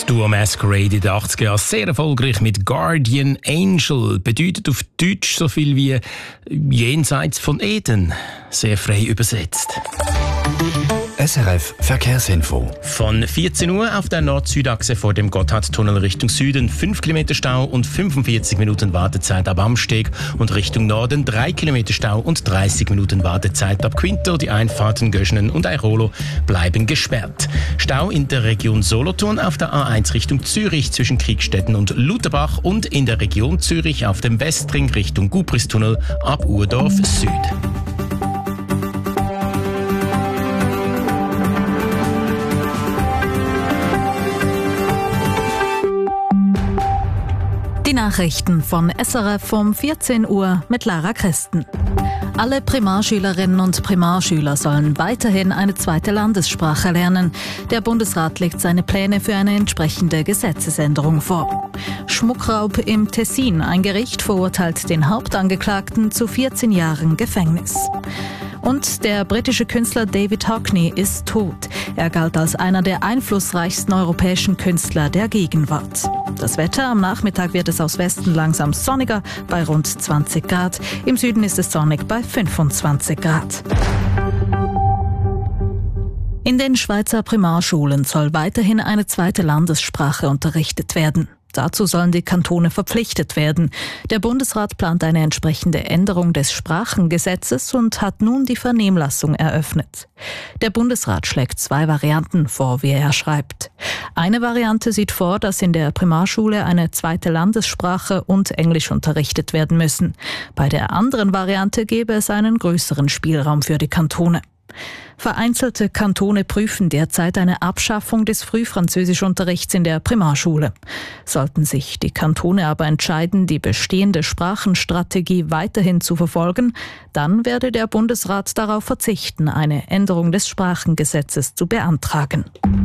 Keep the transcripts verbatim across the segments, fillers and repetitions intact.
Duo Masquerade in den achtziger Jahren sehr erfolgreich mit Guardian Angel. Bedeutet auf Deutsch so viel wie jenseits von Eden. Sehr frei übersetzt. S R F Verkehrsinfo. Von vierzehn Uhr auf der Nord-Süd-Achse vor dem Gotthardtunnel Richtung Süden fünf Kilometer Stau und fünfundvierzig Minuten Wartezeit ab Amsteg und Richtung Norden drei Kilometer Stau und dreißig Minuten Wartezeit ab Quinto. Die Einfahrten Göschenen und Airolo bleiben gesperrt. Stau in der Region Solothurn auf der A eins Richtung Zürich zwischen Kriegstetten und Lutherbach und in der Region Zürich auf dem Westring Richtung Gubristunnel ab Urdorf Süd. Die Nachrichten von S R F um vierzehn Uhr mit Lara Christen. Alle Primarschülerinnen und Primarschüler sollen weiterhin eine zweite Landessprache lernen. Der Bundesrat legt seine Pläne für eine entsprechende Gesetzesänderung vor. Schmuckraub im Tessin. Ein Gericht verurteilt den Hauptangeklagten zu vierzehn Jahren Gefängnis. Und der britische Künstler David Hockney ist tot. Er galt als einer der einflussreichsten europäischen Künstler der Gegenwart. Das Wetter: am Nachmittag wird es aus Westen langsam sonniger bei rund zwanzig Grad. Im Süden ist es sonnig bei fünfundzwanzig Grad. In den Schweizer Primarschulen soll weiterhin eine zweite Landessprache unterrichtet werden. Dazu sollen die Kantone verpflichtet werden. Der Bundesrat plant eine entsprechende Änderung des Sprachengesetzes und hat nun die Vernehmlassung eröffnet. Der Bundesrat schlägt zwei Varianten vor, wie er schreibt. Eine Variante sieht vor, dass in der Primarschule eine zweite Landessprache und Englisch unterrichtet werden müssen. Bei der anderen Variante gäbe es einen größeren Spielraum für die Kantone. Vereinzelte Kantone prüfen derzeit eine Abschaffung des Frühfranzösischunterrichts in der Primarschule. Sollten sich die Kantone aber entscheiden, die bestehende Sprachenstrategie weiterhin zu verfolgen, dann werde der Bundesrat darauf verzichten, eine Änderung des Sprachengesetzes zu beantragen.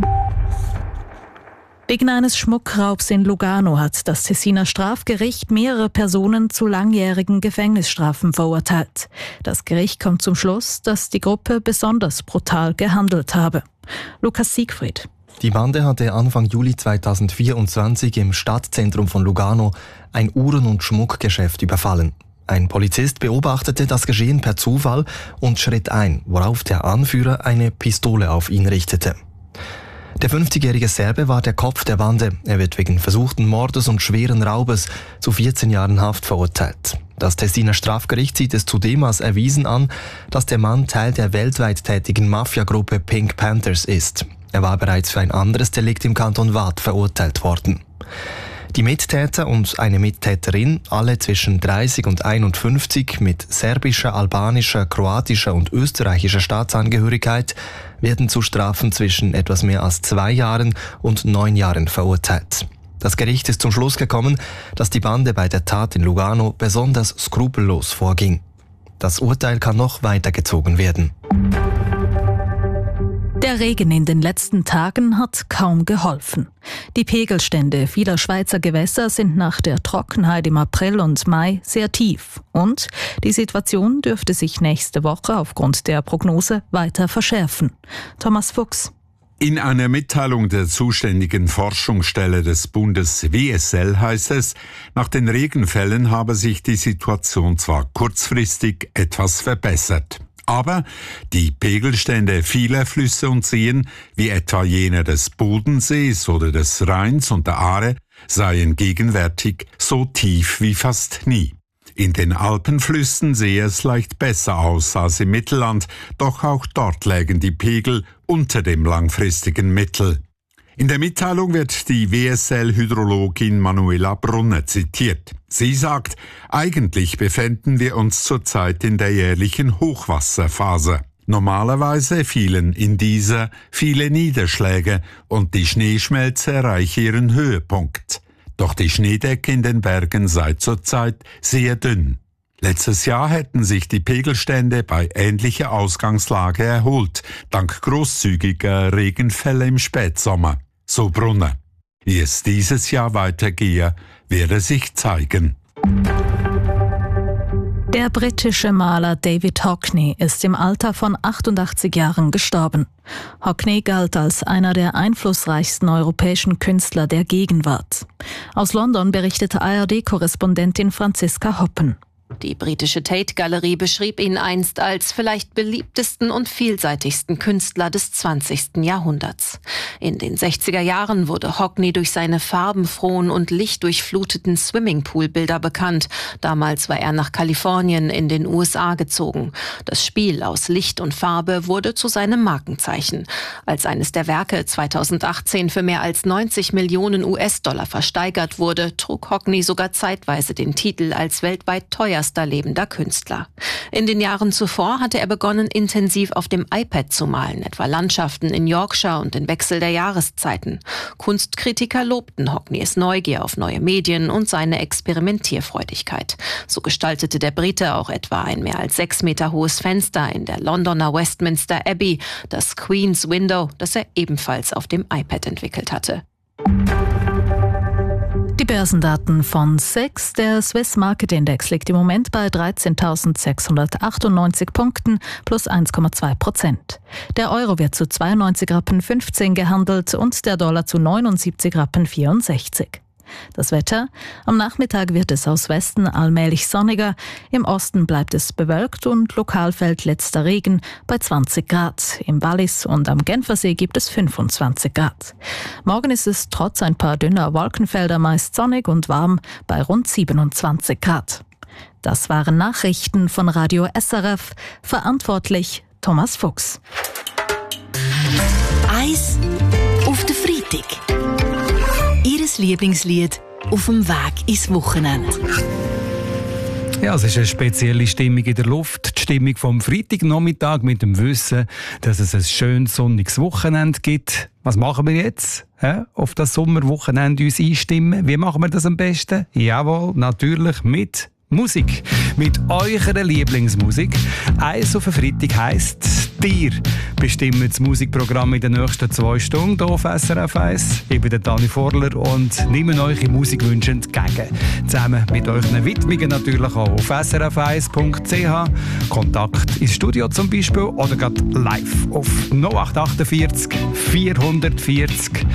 Wegen eines Schmuckraubs in Lugano hat das Tessiner Strafgericht mehrere Personen zu langjährigen Gefängnisstrafen verurteilt. Das Gericht kommt zum Schluss, dass die Gruppe besonders brutal gehandelt habe. Lukas Siegfried. Die Bande hatte Anfang Juli zweitausendvierundzwanzig im Stadtzentrum von Lugano ein Uhren- und Schmuckgeschäft überfallen. Ein Polizist beobachtete das Geschehen per Zufall und schritt ein, worauf der Anführer eine Pistole auf ihn richtete. Der fünfzigjährige Serbe war der Kopf der Bande. Er wird wegen versuchten Mordes und schweren Raubes zu vierzehn Jahren Haft verurteilt. Das Tessiner Strafgericht sieht es zudem als erwiesen an, dass der Mann Teil der weltweit tätigen Mafiagruppe Pink Panthers ist. Er war bereits für ein anderes Delikt im Kanton Waadt verurteilt worden. Die Mittäter und eine Mittäterin, alle zwischen dreißig und einundfünfzig, mit serbischer, albanischer, kroatischer und österreichischer Staatsangehörigkeit, werden zu Strafen zwischen etwas mehr als zwei Jahren und neun Jahren verurteilt. Das Gericht ist zum Schluss gekommen, dass die Bande bei der Tat in Lugano besonders skrupellos vorging. Das Urteil kann noch weitergezogen werden. Der Regen in den letzten Tagen hat kaum geholfen. Die Pegelstände vieler Schweizer Gewässer sind nach der Trockenheit im April und Mai sehr tief. Und die Situation dürfte sich nächste Woche aufgrund der Prognose weiter verschärfen. Thomas Fuchs. In einer Mitteilung der zuständigen Forschungsstelle des Bundes W S L heißt es, nach den Regenfällen habe sich die Situation zwar kurzfristig etwas verbessert. Aber die Pegelstände vieler Flüsse und Seen, wie etwa jener des Bodensees oder des Rheins und der Aare, seien gegenwärtig so tief wie fast nie. In den Alpenflüssen sehe es leicht besser aus als im Mittelland, doch auch dort lägen die Pegel unter dem langfristigen Mittel. In der Mitteilung wird die W S L-Hydrologin Manuela Brunner zitiert. Sie sagt, eigentlich befänden wir uns zurzeit in der jährlichen Hochwasserphase. Normalerweise fielen in dieser viele Niederschläge und die Schneeschmelze erreiche ihren Höhepunkt. Doch die Schneedecke in den Bergen sei zurzeit sehr dünn. Letztes Jahr hätten sich die Pegelstände bei ähnlicher Ausgangslage erholt, dank großzügiger Regenfälle im Spätsommer. So Brunner. Wie es dieses Jahr weitergehe, werde sich zeigen. Der britische Maler David Hockney ist im Alter von achtundachtzig Jahren gestorben. Hockney galt als einer der einflussreichsten europäischen Künstler der Gegenwart. Aus London berichtete A R D-Korrespondentin Franziska Hoppen. Die britische Tate-Galerie beschrieb ihn einst als vielleicht beliebtesten und vielseitigsten Künstler des zwanzigsten Jahrhunderts. In den sechziger Jahren wurde Hockney durch seine farbenfrohen und lichtdurchfluteten Swimmingpool-Bilder bekannt. Damals war er nach Kalifornien in den U S A gezogen. Das Spiel aus Licht und Farbe wurde zu seinem Markenzeichen. Als eines der Werke zweitausendachtzehn für mehr als neunzig Millionen U S-Dollar versteigert wurde, trug Hockney sogar zeitweise den Titel als weltweit teuerster lebender Künstler. In den Jahren zuvor hatte er begonnen, intensiv auf dem iPad zu malen, etwa Landschaften in Yorkshire und den Wechsel der Jahreszeiten. Kunstkritiker lobten Hockneys Neugier auf neue Medien und seine Experimentierfreudigkeit. So gestaltete der Brite auch etwa ein mehr als sechs Meter hohes Fenster in der Londoner Westminster Abbey, das Queen's Window, das er ebenfalls auf dem iPad entwickelt hatte. Die Börsendaten von S E X. Der Swiss Market Index liegt im Moment bei dreizehntausendsechshundertachtundneunzig Punkten plus eins Komma zwei Prozent. Der Euro wird zu zweiundneunzig Rappen fünfzehn gehandelt und der Dollar zu neunundsiebzig Rappen vierundsechzig. Das Wetter: Am Nachmittag wird es aus Westen allmählich sonniger, im Osten bleibt es bewölkt und lokal fällt letzter Regen bei zwanzig Grad. Im Wallis und am Genfersee gibt es fünfundzwanzig Grad. Morgen ist es trotz ein paar dünner Wolkenfelder meist sonnig und warm bei rund siebenundzwanzig Grad. Das waren Nachrichten von Radio S R F, verantwortlich Thomas Fuchs. Eis auf den Freitag. Ihres Lieblingslied auf dem Weg ins Wochenende. Ja, es ist eine spezielle Stimmung in der Luft. Die Stimmung vom Freitagnachmittag mit dem Wissen, dass es ein schönes sonniges Wochenende gibt. Was machen wir jetzt? Hä? Auf das Sommerwochenende uns einstimmen? Wie machen wir das am besten? Jawohl, natürlich mit Musik. Mit eurer Lieblingsmusik. Eis auf den Freitag heisst, dir bestimmen das Musikprogramm in den nächsten zwei Stunden hier auf S R F eins. Ich bin der Dani Vorler und nehme eure Musikwünsche entgegen. Zusammen mit euren Widmungen natürlich auch auf s r f eins punkt c h. Kontakt ins Studio zum Beispiel oder gerade live auf null acht achtundvierzig vierhundertvierzig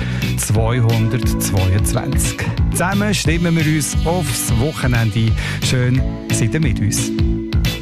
zweihundertzweiundzwanzig. Zusammen stimmen wir uns aufs Wochenende ein. Schön, seid ihr mit uns.